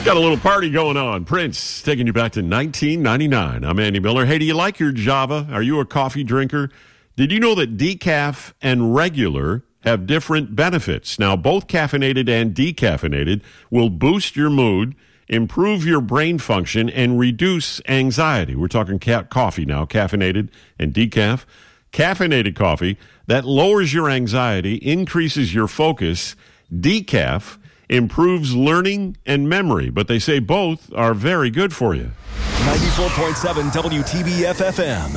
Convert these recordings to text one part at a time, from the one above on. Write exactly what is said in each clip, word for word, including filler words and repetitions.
Got a little party going on. Prince taking you back to nineteen ninety-nine. I'm Andy Miller. Hey, do you like your Java? Are you a coffee drinker? Did you know that decaf and regular have different benefits? Now, both caffeinated and decaffeinated will boost your mood, improve your brain function, and reduce anxiety. We're talking ca- coffee now, caffeinated and decaf. Caffeinated coffee, that lowers your anxiety, increases your focus. Decaf improves learning and memory, but they say both are very good for you. ninety-four point seven W T B F F M.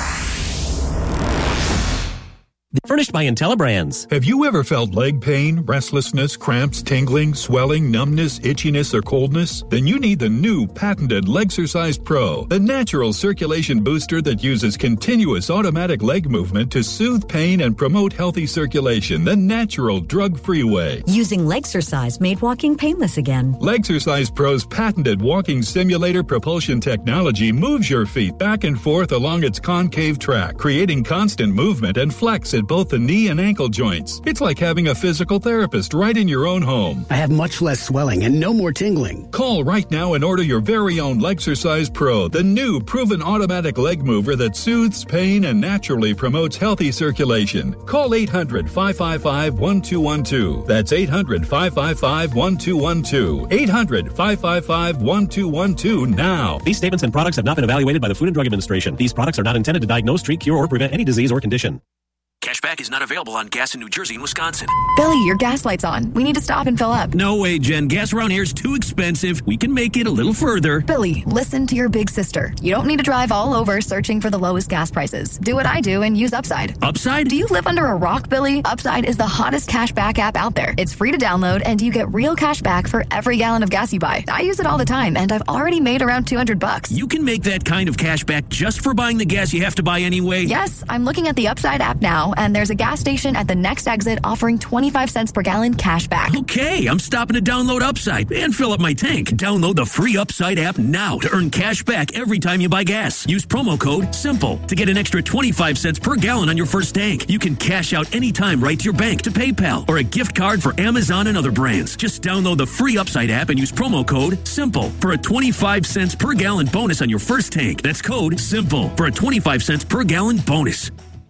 Furnished by IntelliBrands. Have you ever felt leg pain, restlessness, cramps, tingling, swelling, numbness, itchiness, or coldness? Then you need the new patented Legsercise Pro, the natural circulation booster that uses continuous automatic leg movement to soothe pain and promote healthy circulation the natural drug-free way. Using Legsercise made walking painless again. Legsercise Pro's patented walking simulator propulsion technology moves your feet back and forth along its concave track, creating constant movement and flex at both the knee and ankle joints. It's like having a physical therapist right in your own home. I have much less swelling and no more tingling. Call right now and order your very own Legsercise Pro, the new proven automatic leg mover that soothes pain and naturally promotes healthy circulation. Call eight hundred, five five five, one two one two. That's eight hundred, five five five, one two one two. eight hundred, five five five, one two one two now. These statements and products have not been evaluated by the Food and Drug Administration. These products are not intended to diagnose, treat, cure, or prevent any disease or condition. Cashback is not available on gas in New Jersey and Wisconsin. Billy, your gas light's on. We need to stop and fill up. No way, Jen. Gas around here is too expensive. We can make it a little further. Billy, listen to your big sister. You don't need to drive all over searching for the lowest gas prices. Do what I do and use Upside. Upside? Do you live under a rock, Billy? Upside is the hottest cashback app out there. It's free to download, and you get real cash back for every gallon of gas you buy. I use it all the time, and I've already made around two hundred bucks. You can make that kind of cash back just for buying the gas you have to buy anyway? Yes, I'm looking at the Upside app now, and there's a gas station at the next exit offering twenty-five cents per gallon cash back. Okay, I'm stopping to download Upside and fill up my tank. Download the free Upside app now to earn cash back every time you buy gas. Use promo code SIMPLE to get an extra twenty-five cents per gallon on your first tank. You can cash out anytime right to your bank, to PayPal, or a gift card for Amazon and other brands. Just download the free Upside app and use promo code SIMPLE for a twenty-five cents per gallon bonus on your first tank. That's code SIMPLE for a twenty-five cents per gallon bonus.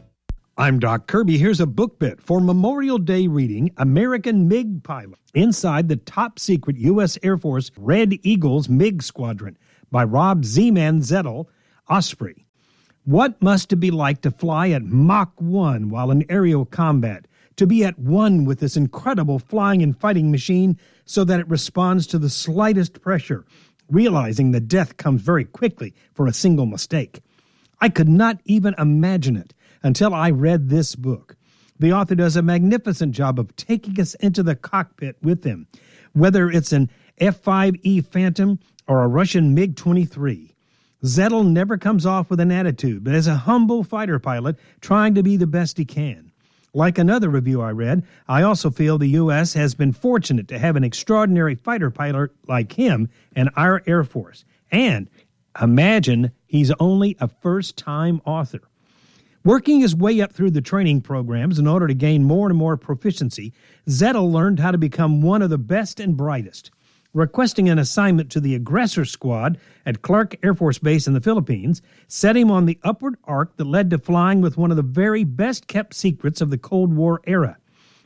I'm Doc Kirby. Here's a book bit for Memorial Day reading, American MiG Pilot, Inside the Top Secret U S Air Force Red Eagles MiG Squadron by Rob Z-Man Zettel, Osprey. What must it be like to fly at Mach one while in aerial combat, to be at one with this incredible flying and fighting machine so that it responds to the slightest pressure, realizing that death comes very quickly for a single mistake? I could not even imagine it until I read this book. The author does a magnificent job of taking us into the cockpit with him, whether it's an F five E Phantom or a Russian MiG twenty-three. Zettel never comes off with an attitude, but as a humble fighter pilot trying to be the best he can. Like another review I read, I also feel the U S has been fortunate to have an extraordinary fighter pilot like him in our Air Force. And imagine he's only a first-time author. Working his way up through the training programs in order to gain more and more proficiency, Zettel learned how to become one of the best and brightest. Requesting an assignment to the aggressor squad at Clark Air Force Base in the Philippines set him on the upward arc that led to flying with one of the very best-kept secrets of the Cold War era.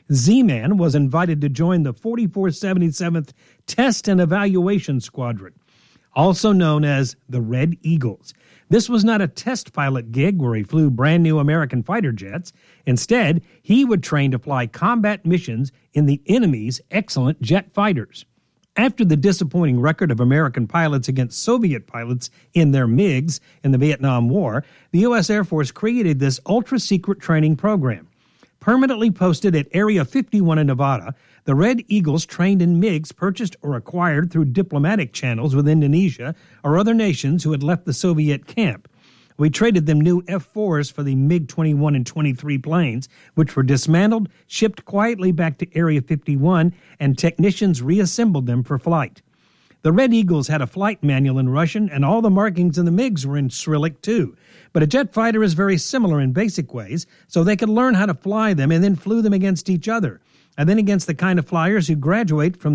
Z-Man was invited to join the forty-four seventy-seventh Test and Evaluation Squadron, also known as the Red Eagles. This was not a test pilot gig where he flew brand new American fighter jets. Instead, he would train to fly combat missions in the enemy's excellent jet fighters. After the disappointing record of American pilots against Soviet pilots in their MiGs in the Vietnam War, the U S Air Force created this ultra-secret training program. Permanently posted at Area fifty-one in Nevada, the Red Eagles trained in MiGs purchased or acquired through diplomatic channels with Indonesia or other nations who had left the Soviet camp. We traded them new F fours for the MiG twenty-one and twenty-three planes, which were dismantled, shipped quietly back to Area fifty-one, and technicians reassembled them for flight. The Red Eagles had a flight manual in Russian, and all the markings in the MiGs were in Cyrillic too. But a jet fighter is very similar in basic ways, so they could learn how to fly them and then flew them against each other, and then against the kind of flyers who graduate from the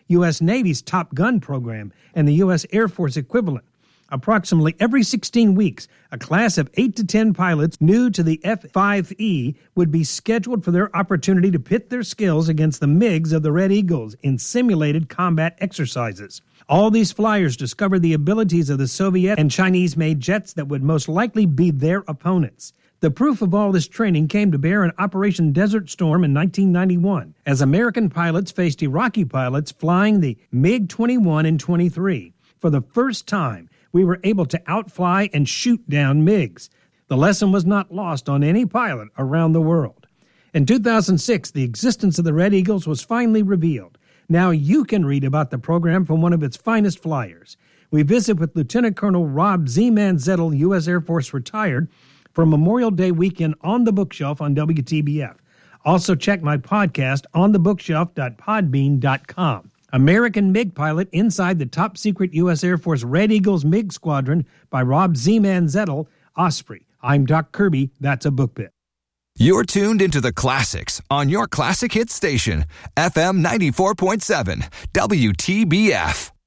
U S Navy's Top Gun program and the U S Air Force equivalent. Approximately every sixteen weeks, a class of eight to ten pilots new to the F five E would be scheduled for their opportunity to pit their skills against the MiGs of the Red Eagles in simulated combat exercises. All these flyers discovered the abilities of the Soviet and Chinese-made jets that would most likely be their opponents. The proof of all this training came to bear in Operation Desert Storm in nineteen ninety-one, as American pilots faced Iraqi pilots flying the MiG twenty-one and twenty-three. For the first time, we were able to outfly and shoot down MiGs. The lesson was not lost on any pilot around the world. In two thousand six, the existence of the Red Eagles was finally revealed. Now you can read about the program from one of its finest flyers. We visit with Lieutenant Colonel Rob Z-Man Zettel, U S Air Force retired, for Memorial Day weekend on the Bookshelf on W T B F. Also check my podcast on the bookshelf dot podbean dot com. American MiG pilot inside the top secret U S Air Force Red Eagles MiG Squadron by Rob Z-Man Zettel, Osprey. I'm Doc Kirby. That's a book bit. You're tuned into the classics on your classic hit station, F M ninety-four point seven, W T B F.